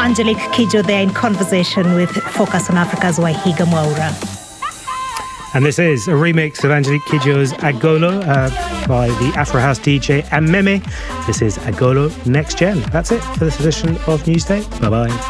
Angelique Kidjo there in conversation with Focus on Africa's Wahiga Mwaura. And this is a remix of Angelique Kidjo's Agolo by the Afro House DJ Ameme. This is Agolo Next Gen. That's it for this edition of Newsday. Bye-bye.